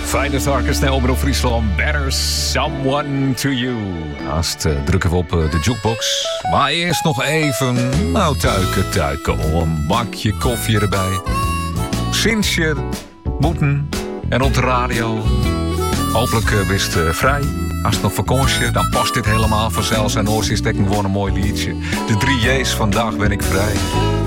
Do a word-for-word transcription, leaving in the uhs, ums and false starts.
Fijne zaken, snel op Friesland. Better Someone to You. Haast uh, drukken we op uh, de jukebox. Maar eerst nog even, nou tuiken, tuiken. Oh, een bakje koffie erbij. Sintje, Boeten en op de radio. Hopelijk uh, best uh, vrij. Als het nog vakantie, dan past dit helemaal vanzelfs. En oorzinstekking gewoon een mooi liedje. De drie J's, vandaag ben ik vrij.